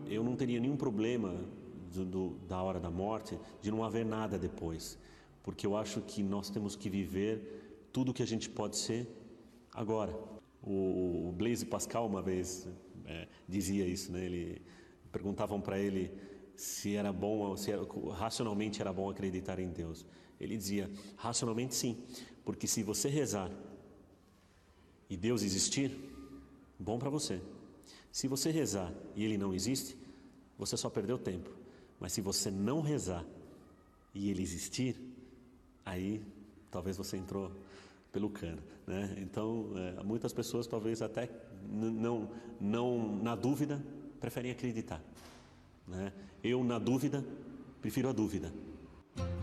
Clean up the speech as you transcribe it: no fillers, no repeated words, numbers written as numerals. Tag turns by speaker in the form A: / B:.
A: eu não teria nenhum problema da hora da morte, de não haver nada depois, porque eu acho que nós temos que viver tudo que a gente pode ser agora. O Blaise Pascal uma vez dizia isso, né? Perguntavam para ele se era bom, racionalmente era bom acreditar em Deus. Ele dizia, racionalmente sim, porque se você rezar e Deus existir, bom para você. Se você rezar e Ele não existe, você só perdeu tempo. Mas se você não rezar e Ele existir, aí talvez você entrou pelo cano, né? Então, muitas pessoas talvez até não na dúvida preferem acreditar, né? Eu na dúvida prefiro a dúvida.